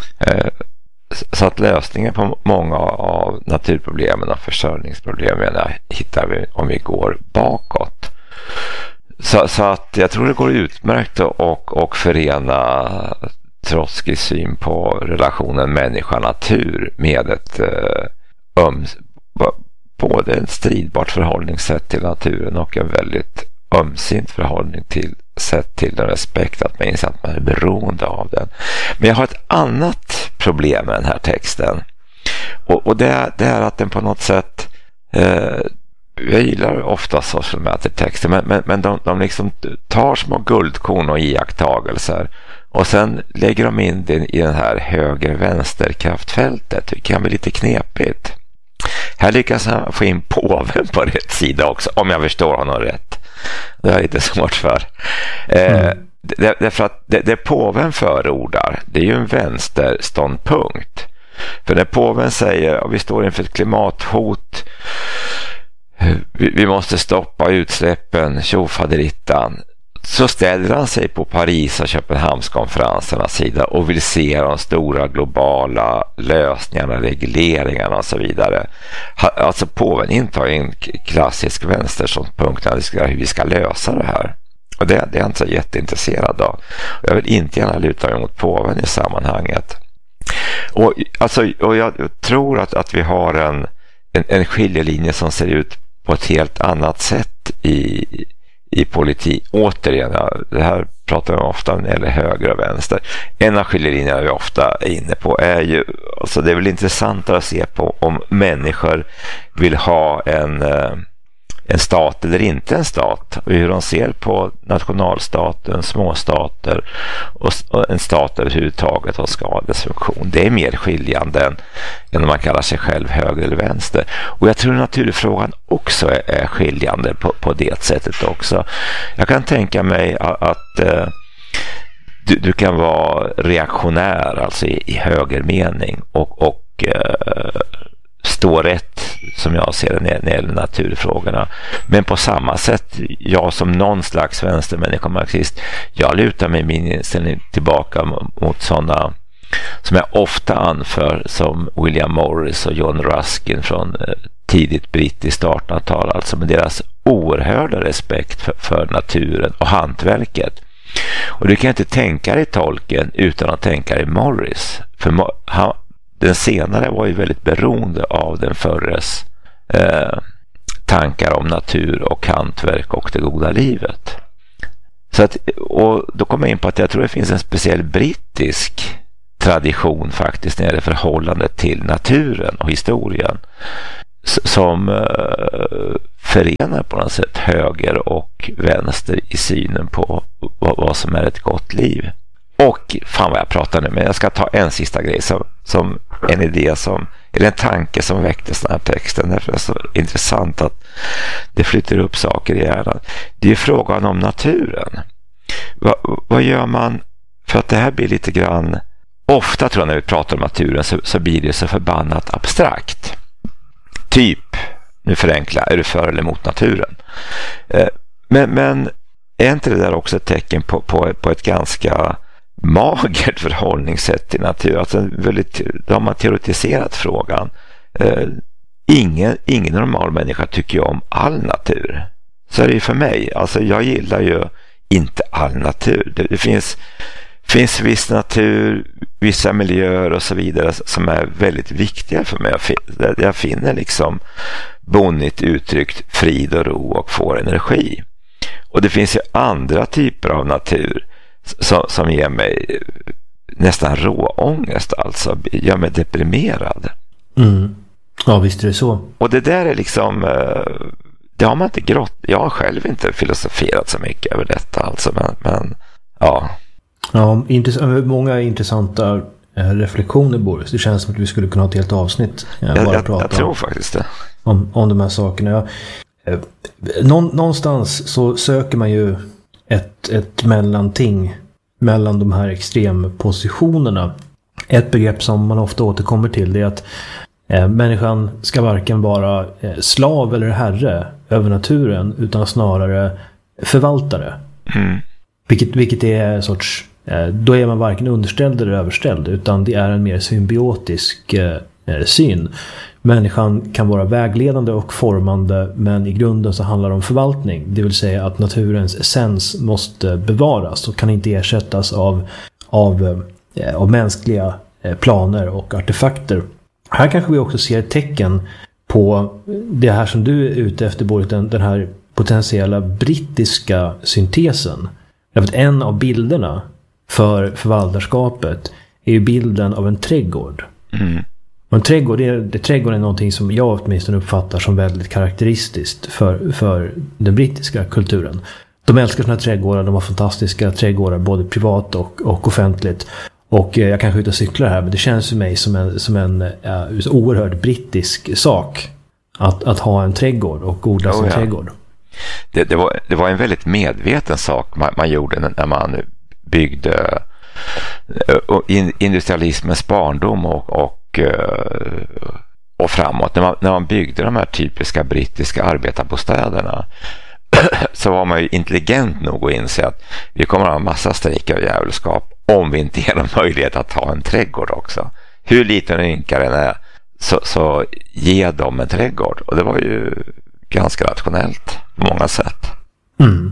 Så att lösningen på många av naturproblemen och försörjningsproblemen hittar vi om vi går bakåt. Så, så att jag tror det går utmärkt och, och förena Trotskys syn på relationen människa-natur med ett eh, öms, både ett stridbart förhållningssätt till naturen och en väldigt ömsint förhållning till sätt till den respekt, att man inser att man är beroende av den. Men jag har ett annat problem med den här texten, och, och det, är, det är att den på något sätt eh, jag gillar ofta social matter-texter, men, men, men de, de liksom tar små guldkorn och iakttagelser och sen lägger de in det i den här höger-vänster-kraftfältet. Det kan bli lite knepigt. Här lyckas han få in påven på rätt sida också, om jag förstår honom rätt. Det är lite svårt för. Mm. Eh, det, därför att det, det påven förordar, det är ju en vänsterståndpunkt. För när påven säger att vi står inför ett klimathot, vi, vi måste stoppa utsläppen, tjofaderittan, så ställer han sig på Paris och Köpenhamnskonferensernas sida och vill se de stora globala lösningarna, regleringarna och så vidare. Alltså påven intar en klassisk vänsterståndpunkt när det ska, hur vi ska lösa det här. Och det, det är jag inte så jätteintresserad av. Jag vill inte gärna luta mig mot påven i sammanhanget. Och, alltså, och jag tror att, att vi har en, en, en skiljelinje som ser ut på ett helt annat sätt i i politik. Återigen, det här pratar vi ofta om när det gäller höger och vänster. En av skiljelinjerna vi ofta är inne på är ju, alltså det är väl intressantare att se på om människor vill ha en, en stat eller inte en stat, och hur de ser på nationalstaten, småstater och en stat överhuvudtaget och skadesfunktion. Det är mer skiljande än, än om man kallar sig själv höger eller vänster. Och jag tror naturfrågan också är, är skiljande på, på det sättet också. Jag kan tänka mig att, att eh, du, du kan vara reaktionär, alltså i, i höger mening, och, och eh, stå rätt, som jag ser det, när det gäller naturfrågorna. Men på samma sätt, jag som någon slags vänstermänniska-marxist, jag lutar mig min inställning tillbaka mot sådana som jag ofta anför, som William Morris och John Ruskin från tidigt brittiskt artonhundratal, alltså med deras oerhörda respekt för, för naturen och hantverket. Och du kan inte tänka dig Tolkien utan att tänka dig Morris, för han, den senare var ju väldigt beroende av den förres eh, tankar om natur och hantverk och det goda livet. Så att, och då kommer jag in på att jag tror det finns en speciell brittisk tradition faktiskt när det gäller förhållandet till naturen och historien som eh, förenar på något sätt höger och vänster i synen på vad, vad som är ett gott liv. Och fan vad jag pratar nu, men jag ska ta en sista grej som, som en idé som, eller en tanke som väcktes den här texten. Därför är det så intressant att det flyttar upp saker i hjärnan. Det är frågan om naturen. Va, vad gör man för att det här blir lite grann, ofta tror jag när vi pratar om naturen så, så blir det så förbannat abstrakt. Typ, nu förenklar, är du för eller emot naturen? Eh, men, men är inte det där också ett tecken på, på, på ett ganska magert förhållningssätt till natur? Alltså väldigt, då har man teoretiserat frågan. Eh, ingen, ingen normal människa tycker ju om all natur. Så är det ju för mig. Alltså jag gillar ju inte all natur. Det, det finns, finns viss natur, vissa miljöer och så vidare som är väldigt viktiga för mig. Jag finner liksom bonnigt uttryckt frid och ro och får energi. Och det finns ju andra typer av natur som, som ger mig nästan råångest, alltså gör mig deprimerad. Mm. Ja, visst är det så. Och det där är liksom, det har man inte grått. Jag har själv inte filosoferat så mycket över detta, alltså, men, men ja. Ja, intress- många intressanta reflektioner, Boris. Det känns som att vi skulle kunna ha ett helt avsnitt. Jag, jag, jag, jag tror faktiskt det. Om, om de här sakerna. Ja. Någonstans så söker man ju ett, ett mellanting mellan de här extrempositionerna. Ett begrepp som man ofta återkommer till, det är att eh, människan ska varken vara eh, slav eller herre över naturen, utan snarare förvaltare. Mm. Vilket, vilket är en sorts, eh, då är man varken underställd eller överställd, utan det är en mer symbiotisk eh, syn. Människan kan vara vägledande och formande, men i grunden så handlar det om förvaltning. Det vill säga att naturens essens måste bevaras och kan inte ersättas av, av, eh, av mänskliga eh, planer och artefakter. Här kanske vi också ser tecken på det här som du är ute efter, både den, den här potentiella brittiska syntesen. Därför att en av bilderna för förvaltarskapet är ju bilden av en trädgård. Mm. Och en trädgård, det, det, trädgård är någonting som jag åtminstone uppfattar som väldigt karaktäristiskt för, för den brittiska kulturen. De älskar sina trädgårdar, de har fantastiska trädgårdar både privat och, och offentligt. Och eh, jag kanske är ute och cyklar här, men det känns för mig som en, som en eh, oerhört brittisk sak att, att ha en trädgård och odla sin oh, ja. trädgård. Det, det, var, det var en väldigt medveten sak man, man gjorde när man byggde uh, industrialismens barndom och, och, uh, och framåt. När man, när man byggde de här typiska brittiska arbetarbostäderna så var man ju intelligent nog att inse att vi kommer att ha en massa strejker och jävelskap om vi inte ger dem möjlighet att ha en trädgård också. Hur liten ynkaren är, så, så ge dem en trädgård. Och det var ju ganska rationellt på många sätt. Mm.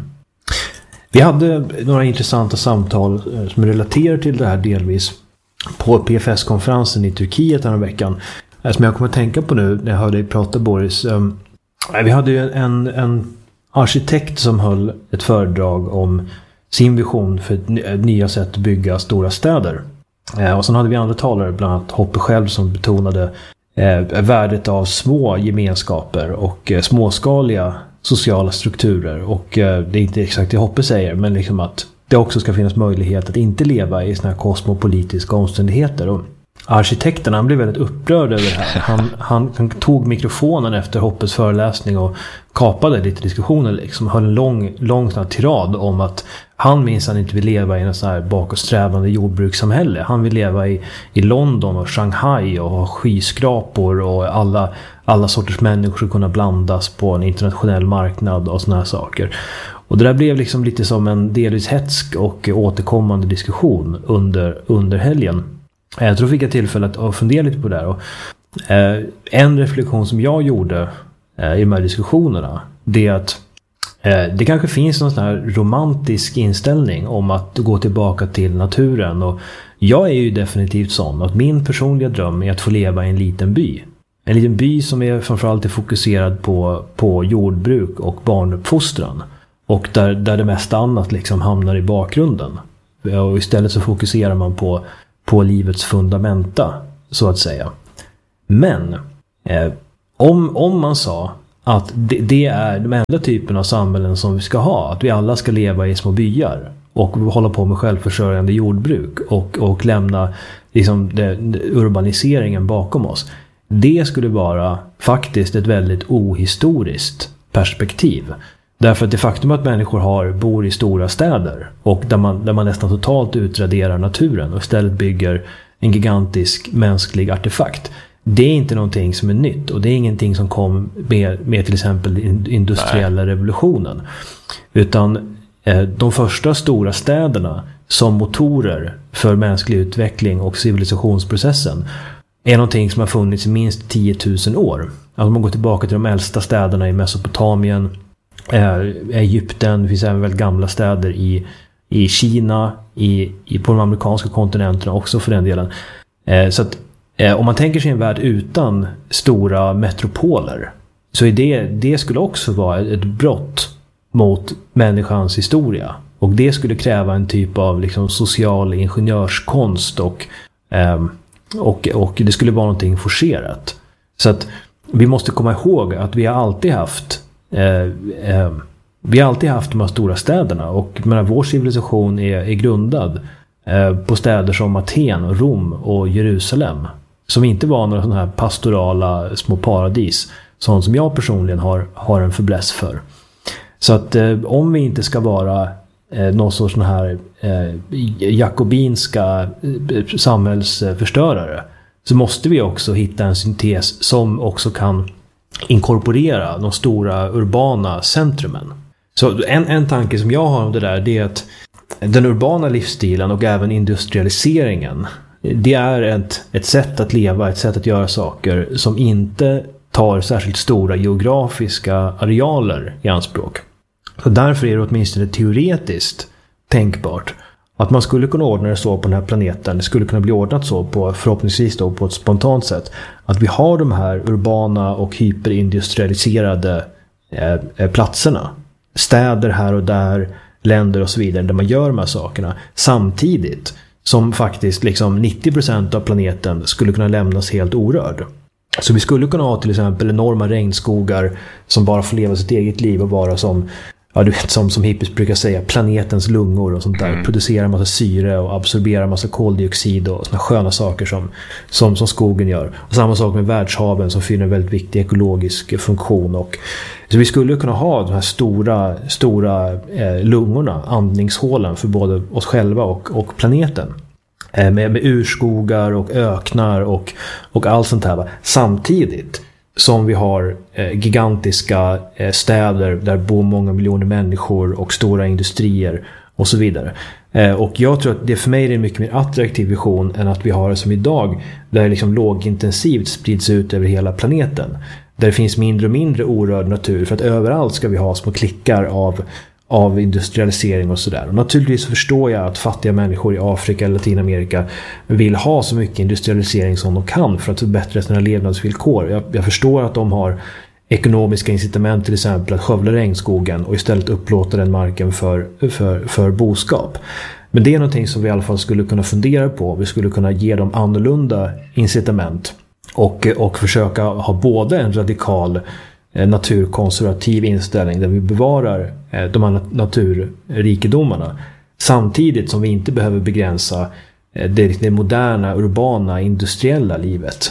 Vi hade några intressanta samtal som relaterar till det här delvis på P F S-konferensen i Turkiet den här veckan. Som jag kommer att tänka på nu när jag hörde dig prata, Boris. Vi hade ju en, en arkitekt som höll ett föredrag om sin vision för ett nya sätt att bygga stora städer. Och sen hade vi andra talare, bland annat Hoppe själv, som betonade eh, värdet av små gemenskaper och eh, småskaliga sociala strukturer. Och eh, det är inte exakt det Hoppe säger, men liksom att det också ska finnas möjlighet att inte leva i såna här kosmopolitiska omständigheter. Och arkitekten, han blev väldigt upprörd över det här. Han, han, han tog mikrofonen efter Hoppes föreläsning och kapade lite diskussioner, liksom höll en lång, lång sån här tirad om att han minsann inte vill leva i en sån här bakåtsträvande jordbrukssamhälle. Han vill leva i, i London och Shanghai och ha skyskrapor och alla, alla sorters människor ska kunna blandas på en internationell marknad och såna här saker. Och det där blev liksom lite som en delvis hetsk och återkommande diskussion under, under helgen. Jag tror jag fick jag tillfälle att fundera lite på det här. Och, eh, en reflektion som jag gjorde eh, i de här diskussionerna, det är att eh, det kanske finns någon sån här romantisk inställning om att gå tillbaka till naturen. Och jag är ju definitivt sån att min personliga dröm är att få leva i en liten by. En liten by som är framförallt är fokuserad på, på jordbruk och barnuppfostran. Och där, där det mesta annat liksom hamnar i bakgrunden. Och istället så fokuserar man på på livets fundamenta, så att säga. Men eh, om, om man sa att det, det är de enda typen av samhällen som vi ska ha, att vi alla ska leva i små byar och hålla på med självförsörjande jordbruk och, och lämna liksom det, urbaniseringen bakom oss. Det skulle vara faktiskt ett väldigt ohistoriskt perspektiv. Därför att det faktum att människor har, bor i stora städer och där man, där man nästan totalt utraderar naturen och istället bygger en gigantisk mänsklig artefakt. Det är inte någonting som är nytt, och det är ingenting som kom med, med till exempel industriella Nej. revolutionen. Utan eh, de första stora städerna som motorer för mänsklig utveckling och civilisationsprocessen är någonting som har funnits i minst tio tusen år. Alltså man går tillbaka till de äldsta städerna i Mesopotamien, eh, Egypten, det finns även väldigt gamla städer i, i Kina, i, i, på de amerikanska kontinenterna också för den delen. Eh, så att eh, om man tänker sig en värld utan stora metropoler, så är det, det skulle också vara ett brott mot människans historia. Och det skulle kräva en typ av liksom social ingenjörskonst och, eh, och, och det skulle vara någonting forcerat. Så att vi måste komma ihåg att vi har alltid haft eh, eh, vi har alltid haft de här stora städerna, och menar, vår civilisation är, är grundad eh, på städer som Aten, Rom och Jerusalem, som inte var några sådana här pastorala små paradis, sånt som jag personligen har, har en förbläss för. Så att eh, om vi inte ska vara eh, någon sorts sån här eh, jakobinska eh, samhällsförstörare, så måste vi också hitta en syntes som också kan inkorporera de stora urbana centrumen. Så en, en tanke som jag har om det där, det är att den urbana livsstilen och även industrialiseringen, det är ett, ett sätt att leva, ett sätt att göra saker som inte tar särskilt stora geografiska arealer i anspråk. Så därför är det åtminstone teoretiskt tänkbart att man skulle kunna ordna det så på den här planeten. Det skulle kunna bli ordnat så på, förhoppningsvis då på ett spontant sätt, att vi har de här urbana och hyperindustrialiserade eh, platserna. Städer här och där, länder och så vidare, där man gör de här sakerna. Samtidigt som faktiskt liksom nittio procent av planeten skulle kunna lämnas helt orörd. Så vi skulle kunna ha till exempel enorma regnskogar som bara får leva sitt eget liv och vara som, ja, du vet, som, som hippies brukar säga, planetens lungor och sånt där. Mm. Producera massa syre och absorbera massa koldioxid och såna sköna saker som, som, som skogen gör. Och samma sak med världshaven som fyller en väldigt viktig ekologisk funktion. Och, så vi skulle kunna ha de här stora, stora eh, lungorna, andningshålen för både oss själva och, och planeten. Eh, med, med urskogar och öknar och, och allt sånt här. Va? Samtidigt som vi har eh, gigantiska eh, städer där bor många miljoner människor och stora industrier och så vidare. Eh, och jag tror att det för mig är en mycket mer attraktiv vision än att vi har det som idag, där det liksom lågintensivt sprids ut över hela planeten. Där det finns mindre och mindre orörd natur, för att överallt ska vi ha små klickar av, av industrialisering och sådär. Och naturligtvis förstår jag att fattiga människor i Afrika eller Latinamerika vill ha så mycket industrialisering som de kan för att förbättra sina levnadsvillkor. Jag, jag förstår att de har ekonomiska incitament till exempel att skövla regnskogen och istället upplåta den marken för, för, för boskap. Men det är någonting som vi i alla fall skulle kunna fundera på. Vi skulle kunna ge dem annorlunda incitament och, och försöka ha både en radikal naturkonservativ inställning där vi bevarar de här naturrikedomarna, samtidigt som vi inte behöver begränsa det, det moderna, urbana, industriella livet.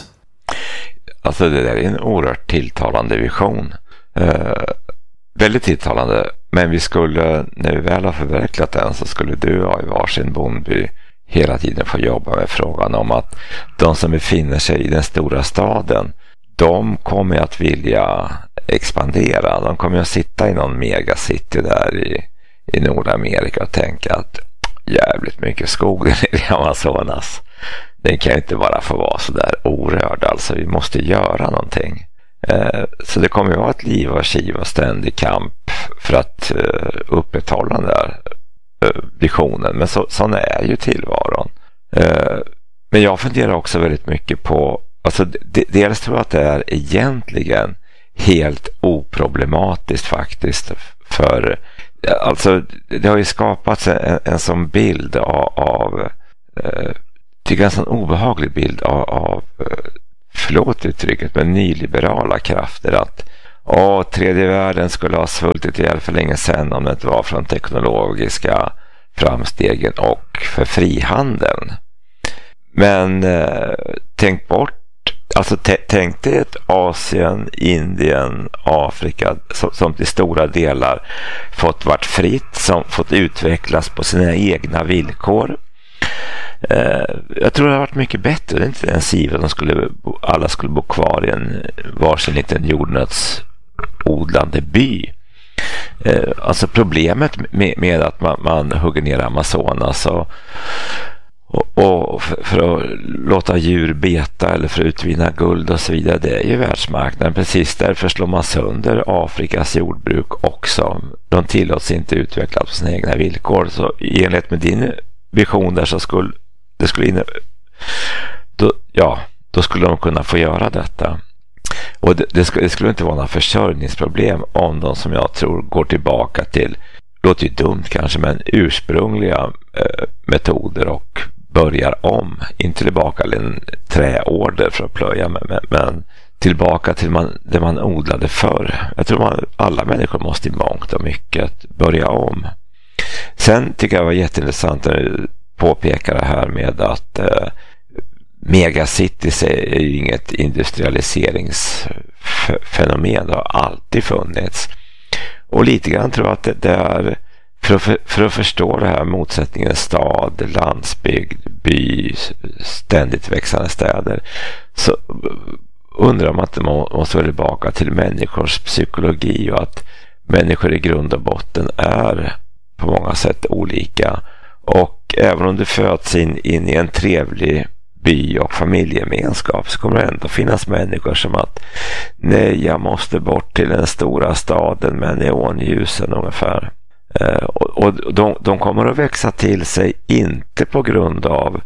Alltså det där är en oerhört tilltalande vision. Eh, väldigt tilltalande. Men vi skulle, när vi väl har förverkligat den, så skulle du ha i varsin bondby hela tiden få jobba med frågan om att de som befinner sig i den stora staden, de kommer att vilja expandera. De kommer att sitta i någon megacity där i, i Nordamerika och tänka att jävligt mycket skog i Amazonas. Den kan inte bara få vara så där orörd. Alltså vi måste göra någonting. Eh, så det kommer att vara ett liv och kiv och ständig kamp för att eh, upprätthålla den där eh, visionen. Men så, sån är ju tillvaron. Eh, men jag funderar också väldigt mycket på, alltså d- dels tror jag att det är egentligen helt oproblematiskt faktiskt, för alltså det har ju skapats en, en sån bild av, av eh, tycker jag en sån obehaglig bild av, av förlåt uttrycket, men nyliberala krafter, att åh, tredje världen skulle ha svultit ihjäl för länge sedan om det inte var från teknologiska framstegen och för frihandeln. Men eh, tänk bort, alltså t- tänk dig ett Asien, Indien, Afrika som, som till stora delar fått varit fritt, som fått utvecklas på sina egna villkor. Eh, jag tror det har varit mycket bättre. Det är inte ens givet att de skulle, alla skulle bo kvar i en varsin liten jordnötsodlande by. Eh, alltså problemet med, med att man, man hugger ner Amazonas och och, och för, för att låta djur beta eller för att utvinna guld och så vidare, det är ju världsmarknaden. Precis därför slår man sönder Afrikas jordbruk också. De tillåts inte utveckla på sina egna villkor. Så i enlighet med din vision där så skulle det skulle inne, då, ja, då skulle de kunna få göra detta. Och det, det, skulle, det skulle inte vara några försörjningsproblem om de, som jag tror, går tillbaka till, låter ju dumt kanske, men ursprungliga eh, metoder och börjar om. Inte tillbaka till en träorder för att plöja med, men, men tillbaka till man, det man odlade förr. Jag tror man, alla människor måste i mångt och mycket börja om. Sen tycker jag det var jätteintressant att du påpekar det här med att eh, megacities är ju inget industrialiseringsfenomen. Det har alltid funnits. Och lite grann tror jag att det, det är för att, för, för att förstå det här motsättningen stad, landsbygd, by, ständigt växande städer, så undrar man att man måste vara tillbaka till människors psykologi och att människor i grund och botten är på många sätt olika. Och även om du föds in, in i en trevlig by- och familjegemenskap så kommer det ändå finnas människor som att nej, jag måste bort till den stora staden med neonljusen ungefär. Eh, och och de, de kommer att växa till sig inte på grund av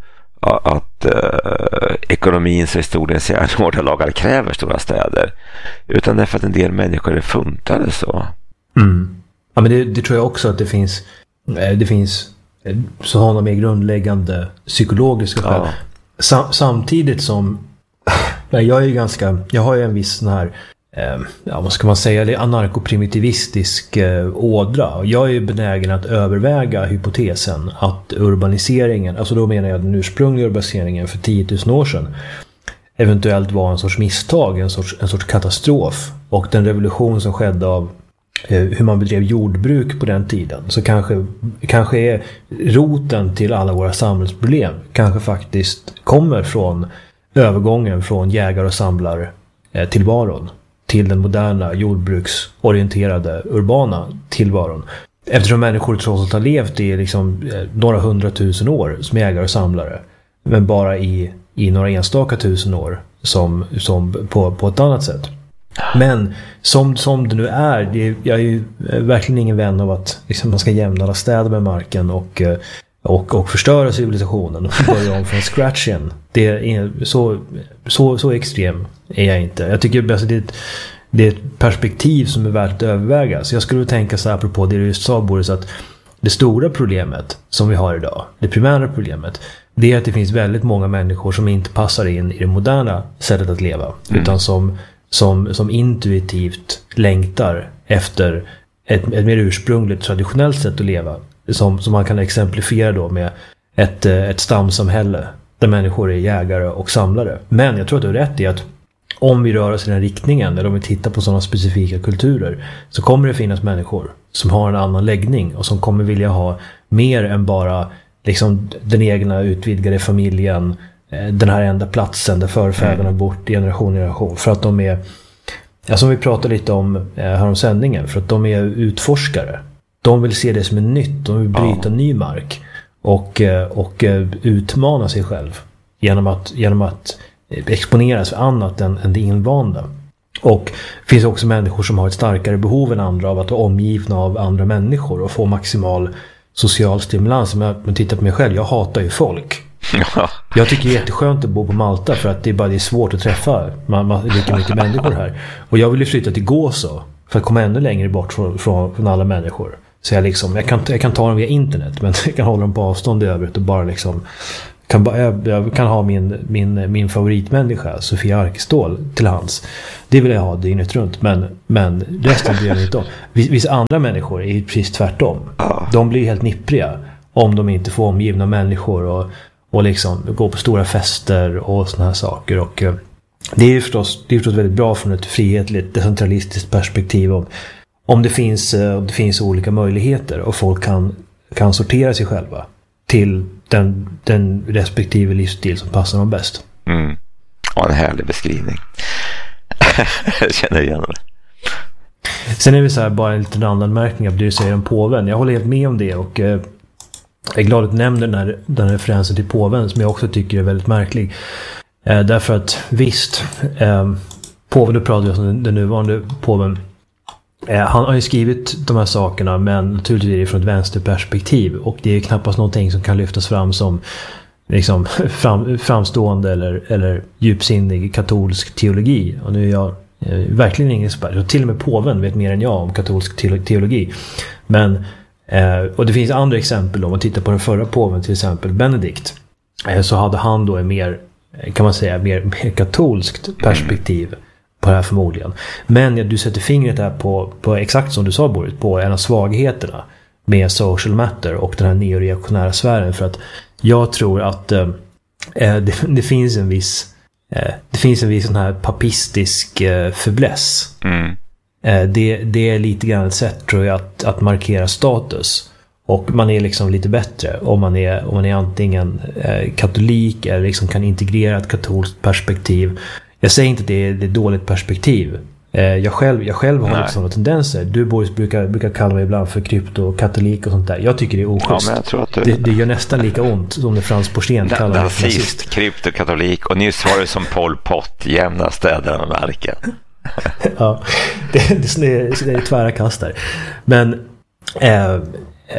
att eh, ekonomins och historiens järnhårda lagar kräver stora städer, utan därför att en del människor är funtade så. Mm. Ja, men det, det tror jag också att det finns det finns så har de mer grundläggande psykologiska skäl. Ja. Sam, samtidigt som jag är ju ganska, jag har ju en viss sån här eh, ja, vad ska man säga, det är anarkoprimitivistisk eh, ådra. Och jag är ju benägen att överväga hypotesen att urbaniseringen, alltså då menar jag den ursprungliga urbaniseringen för tio tusen år sedan, eventuellt var en sorts misstag, en sorts, en sorts katastrof. Och den revolution som skedde av hur man bedrev jordbruk på den tiden, så kanske, kanske är roten till alla våra samhällsproblem kanske faktiskt kommer från övergången från jägar- och samlar tillvaron till den moderna jordbruksorienterade urbana tillvaron. Eftersom människor trots allt har levt i liksom några hundratusen år som jägare och samlare, men bara i, i några enstaka tusen år som, som på, på ett annat sätt. Men som, som det nu är, det, jag är ju verkligen ingen vän av att liksom, man ska jämna alla städer med marken och, och, och förstöra civilisationen och börja om från scratch igen. Det är, så, så, så extrem är jag inte. Jag tycker alltså, det, är ett, det är ett perspektiv som är värt att överväga. Så jag skulle tänka så här apropå det du just sa, Boris, att det stora problemet som vi har idag, det primära problemet, det är att det finns väldigt många människor som inte passar in i det moderna sättet att leva, mm. utan som Som, som intuitivt längtar efter ett, ett mer ursprungligt traditionellt sätt att leva. Som, som man kan exemplifiera då med ett, ett stamsamhälle där människor är jägare och samlare. Men jag tror att du har rätt i att om vi rör oss i den riktningen, eller om vi tittar på sådana specifika kulturer, så kommer det finnas människor som har en annan läggning och som kommer vilja ha mer än bara liksom, den egna utvidgade familjen, den här enda platsen där förfäderna bort generation i generation, för att de är, ja, som vi pratade lite om här om sändningen, för att de är utforskare. De vill se det som är nytt, de vill bryta ja. ny mark och, och utmana sig själv genom att, genom att exponeras för annat än, än det invanda. Och det finns också människor som har ett starkare behov än andra av att vara omgivna av andra människor och få maximal social stimulans. Om jag tittar på mig själv, jag hatar ju folk. Ja. Jag tycker det är jätteskönt att bo på Malta för att det är bara det är svårt att träffa man, man, lika mycket människor här. Och jag vill ju flytta till Gåså för att komma ännu längre bort från, från, från alla människor. Så jag, liksom, jag, kan, jag kan ta dem via internet, men jag kan hålla dem på avstånd i övrigt och bara liksom kan, jag, jag kan ha min, min, min favoritmänniska Sofia Arkestål till hands. Det vill jag ha dygnet runt, men, men resten blir jag inte om. Vissa andra människor är ju precis tvärtom. De blir helt nippriga om de inte får omgivna människor och och liksom gå på stora fester och såna här saker. Och eh, det är ju förstås, det är förstås väldigt bra från ett frihetligt, decentralistiskt perspektiv om, om det finns, eh, om det finns olika möjligheter och folk kan, kan sortera sig själva till den, den respektive livsstil som passar dem bäst. Mm. Ja, en härlig beskrivning. Jag känner igen det. Sen är det så här bara en liten randanmärkning av det du säger om påven. Jag håller helt med om det, och eh, jag är glad att du nämner den här, den här referensen till påven som jag också tycker är väldigt märklig. Eh, därför att visst, eh, påven, du pratar ju om den, den nuvarande påven. Eh, han har ju skrivit de här sakerna, men naturligtvis är det från ett vänsterperspektiv. Och det är knappast någonting som kan lyftas fram som liksom, fram, framstående eller, eller djupsinnig katolsk teologi. Och nu är jag eh, verkligen ingen expert. Och till och med påven vet mer än jag om katolsk teologi. Men Eh, och det finns andra exempel. Om man tittar på den förra påven, till exempel Benedikt, eh, så hade han då en mer, kan man säga, mer, mer katolskt perspektiv på det här förmodligen. Men ja, du sätter fingret där på, på exakt som du sa, Boris, på en av svagheterna med social matter och den här neoreaktionära sfären. För att jag tror att eh, det, det finns en viss eh, det finns en viss sån här papistisk eh, fäbless. Mm. Det, det är lite grann ett sätt, tror jag, att, att markera status. Och man är liksom lite bättre om man är, om man är antingen eh, katolik eller liksom kan integrera ett katolskt perspektiv. Jag säger inte att det är ett dåligt perspektiv. Eh, jag, själv, jag själv har liksom sådana tendenser. Du, Boris, brukar, brukar kalla mig ibland för krypto-katolik och sånt där. Jag tycker det är oschysst. Ja, men jag tror att du... det, det gör nästan lika ont som när Frans Borsten kallar mig för nazist. Krypto-katolik, och nyss var det som Pol Pot, jämna städer med marken. Ja, det, det, det, det är tvära kast där. Men, eh, eh,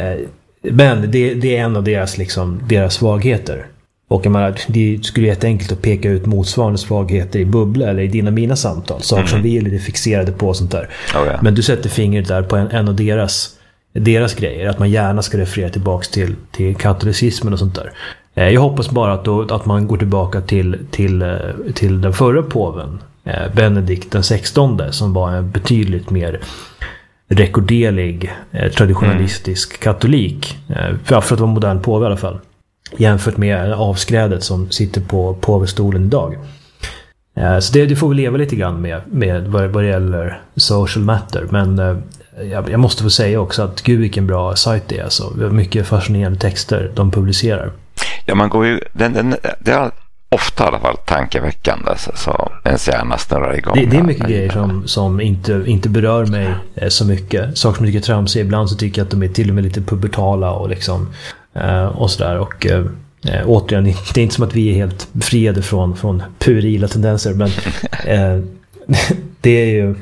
men det, det är en av deras, liksom, deras svagheter. Och jag menar, det skulle vara jätteenkelt att peka ut motsvarande svagheter i Bubbla eller i dina mina samtal. Saker mm. som vi är lite fixerade på och sånt där. Oh, yeah. Men du sätter fingret där på en, en av deras, deras grejer. Att man gärna ska referera tillbaka till, till katolicismen och sånt där. Eh, jag hoppas bara att, då, att man går tillbaka till, till, till den förra påven, Benedikt den sextonde, som var en betydligt mer rekorderlig eh, traditionalistisk mm. katolik, eh, för att vara modern påve i alla fall, jämfört med avskrädet som sitter på påvestolen idag. Eh, så det, det får vi leva lite grann med, med vad, vad det gäller social matter. Men eh, jag, jag måste få säga också att gud vilken bra sajt det är. Alltså. Vi har mycket fascinerande texter de publicerar. Ja, man går ju, den, den, det är ofta i alla fall tankeväckande, så, så ens hjärna snurrar igång. Det, det är mycket grejer som, som inte, inte berör mig eh, så mycket. Saker som jag tycker är tramsiga. Ibland så tycker jag att de är till och med lite pubertala och liksom eh, och sådär. Och eh, återigen, det är inte som att vi är helt befriade från, från puerila tendenser, men eh, det är ju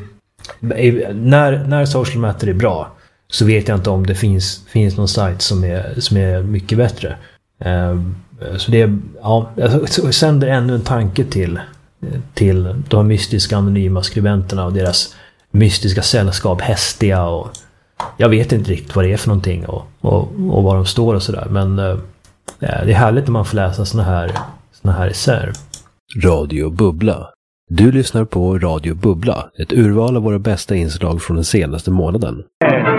när, när social matter är bra, så vet jag inte om det finns, finns någon sajt som är, som är mycket bättre. Eh, Så det, ja, jag sänder ännu en tanke till, till de mystiska anonyma skribenterna och deras mystiska sällskap, Hestia, och jag vet inte riktigt vad det är för någonting och, och, och var de står och sådär. Men äh, det är härligt när man får läsa såna här, såna här essäer. Radio Bubbla. Du lyssnar på Radio Bubbla, ett urval av våra bästa inslag från den senaste månaden.